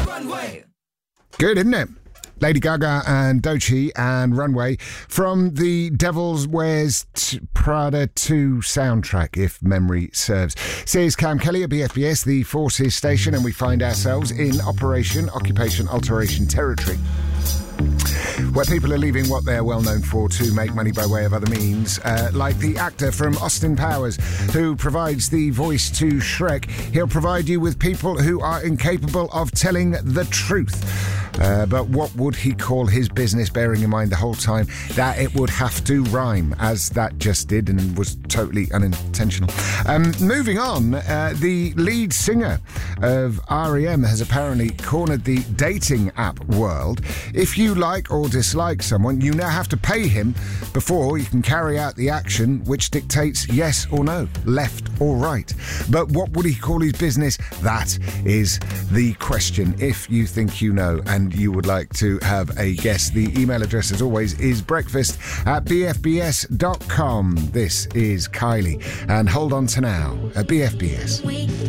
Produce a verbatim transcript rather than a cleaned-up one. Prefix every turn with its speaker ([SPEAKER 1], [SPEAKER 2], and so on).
[SPEAKER 1] Runway.
[SPEAKER 2] Good, isn't it? Lady Gaga and Doechii and Runway from the Devil's Wears t- Prada two soundtrack, if memory serves. Says Cam Kelly at B F B S, the Forces station, and we find ourselves in Operation Occupation Alteration territory, where people are leaving what they're well known for to make money by way of other means, uh, like the actor from Austin Powers who provides the voice to Shrek. He'll provide you with people who are incapable of telling the truth. Uh, but what would he call his business, bearing in mind the whole time that it would have to rhyme, as that just did and was totally unintentional. Um, moving on, uh, the lead singer of R E M has apparently cornered the dating app world. If you like or dislike someone, you now have to pay him before you can carry out the action which dictates yes or no, left or right. But what would he call his business? That is the question. If you think you know and you would like to have a guess, the email address, as always, is breakfast at b f b s dot com. This is Kylie, and hold on to now at B F B S.